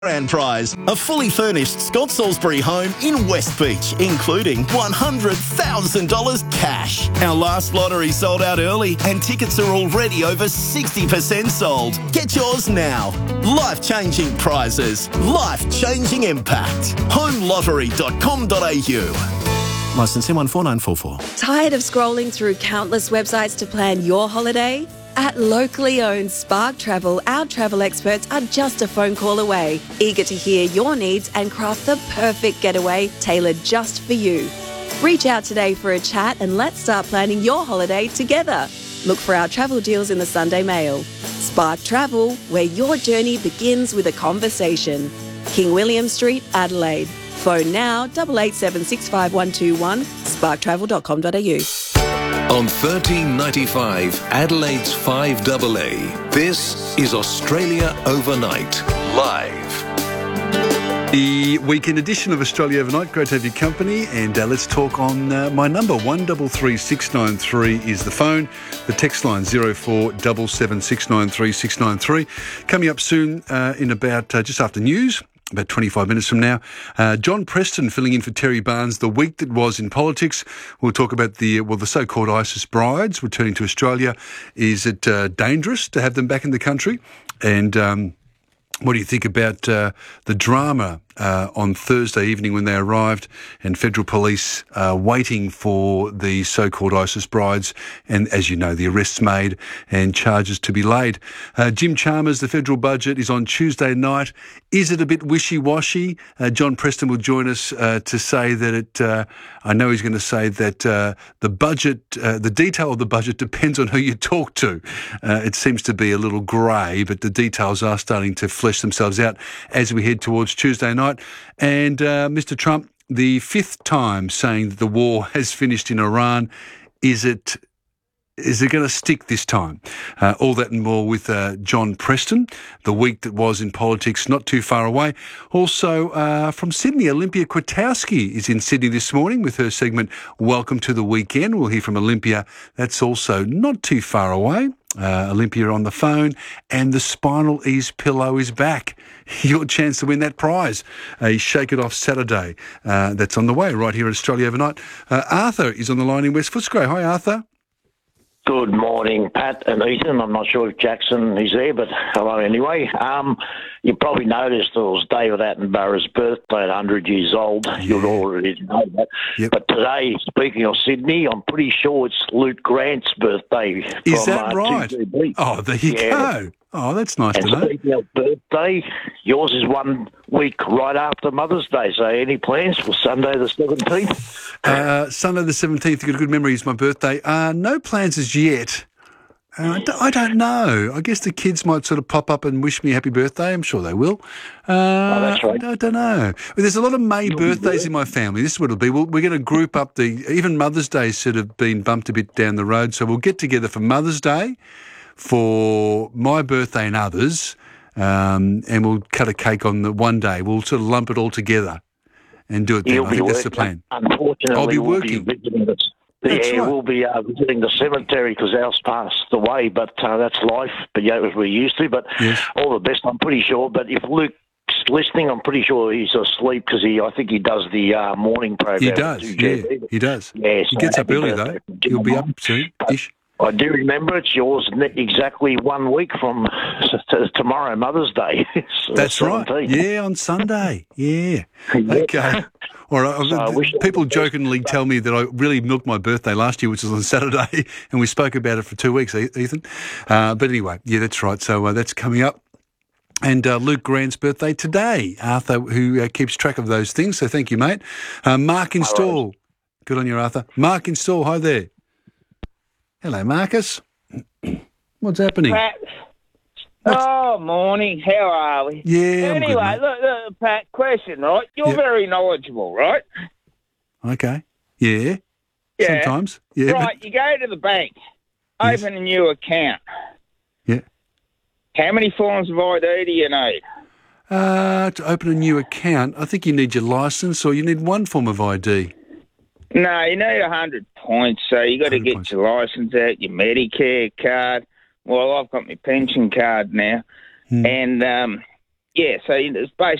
Grand prize, a fully furnished Scott Salisbury home in West Beach, including $100,000 cash. Our last lottery sold out early and tickets are already over 60% sold. Get yours now. Life-changing prizes, life-changing impact. homelottery.com.au. Licence M14944. Tired of scrolling through countless websites to plan your holiday? At locally owned Spark Travel, our travel experts are just a phone call away, eager to hear your needs and craft the perfect getaway tailored just for you. Reach out today for a chat and let's start planning your holiday together. Look for our travel deals in the Sunday Mail. Spark Travel, where your journey begins with a conversation. King William Street, Adelaide. Phone now 88765121, sparktravel.com.au. On 1395 Adelaide's 5AA, this is Australia Overnight, live. The weekend edition of Australia Overnight. Great to have your company, and let's talk on my number. 133693 is the phone. The text line 0477693693. Coming up soon in about just after news. About 25 minutes from now. John Preston filling in for Terry Barnes. The week that was in politics. We'll talk about the so-called ISIS brides returning to Australia. Is it dangerous to have them back in the country? And what do you think about the drama on Thursday evening when they arrived and federal police waiting for the so-called ISIS brides and, as you know, the arrests made and charges to be laid? Jim Chalmers, the federal budget is on Tuesday night. Is it a bit wishy-washy? John Preston will join us to say that I know he's going to say that the budget, the detail of the budget depends on who you talk to. It seems to be a little grey, but the details are starting to flesh themselves out as we head towards Tuesday night. And Mr. Trump, the fifth time saying that the war has finished in Iran, is it going to stick this time? All that and more with John Preston, the week that was in politics not too far away. Also from Sydney, Olympia Kwiatkowski is in Sydney this morning with her segment Welcome to the Weekend. We'll hear from Olympia. That's also not too far away. Olympia on the phone, and the Spinal Ease pillow is back. Your chance to win that prize, a Shake It Off Saturday. That's on the way right here at Australia Overnight. Arthur is on the line in West Footscray. Hi, Arthur. Good morning, Pat and Ethan. I'm not sure if Jackson is there, but hello anyway. You probably noticed it was David Attenborough's birthday at 100 years old. Yeah. You'd already know that. Yep. But today, speaking of Sydney, I'm pretty sure it's Luke Grant's birthday. Is from, that right? 2GB. Oh, there you go. Oh, that's nice And to know. speaking of birthday, yours is 1 week right after Mother's Day. So any plans for Sunday the 17th? Sunday the 17th, you've got a good memory, is my birthday. No plans as yet. I don't know. I guess the kids might sort of pop up and wish me a happy birthday. I'm sure they will. That's right. I don't know. Well, there's a lot of May birthdays in my family. This is what it'll be. We're going to group up even Mother's Day sort of been bumped a bit down the road. So we'll get together for Mother's Day, for my birthday and others, and we'll cut a cake on the one day. We'll sort of lump it all together and do it then. I think that's the plan. Unfortunately, I'll be we'll working. Be visiting the, That's right. we'll be visiting the cemetery because ours passed away, but that's life. But yeah, as we're used to. But Yes. all the best, I'm pretty sure. But if Luke's listening, I'm pretty sure he's asleep because I think he does the morning program. He does, yeah, he does. Yeah, He so gets up happy early, birthday though. to He'll be Jim. up soon-ish. I do remember it's yours exactly 1 week from tomorrow, Mother's Day. That's right. 17th. Yeah, on Sunday. Yeah. Yeah. Okay. All right. So I wish People jokingly tell me that I really milked my birthday last year, which was on Saturday, and we spoke about it for 2 weeks, Ethan. But anyway, yeah, that's right. So that's coming up. And Luke Grant's birthday today. Arthur, who keeps track of those things, so thank you, mate. Mark in Stall. Good on you, Arthur. Mark in Stall, hi there. Hello, Marcus. What's happening? Pat. Oh, morning. How are we? Yeah, I'm good, Anyway, mate. look, Pat, question, right? You're Yep. very knowledgeable, right? Okay. Yeah. Yeah. Sometimes. Yeah. Right, you go to the bank, Yes. open a new account. Yeah. How many forms of ID do you need? To open a new account, I think you need your licence or you need one form of ID. No, you need 100 points, so you got to 100 get points. your licence out, your Medicare card. Well, I've got my pension card now, and Yeah, so it's basically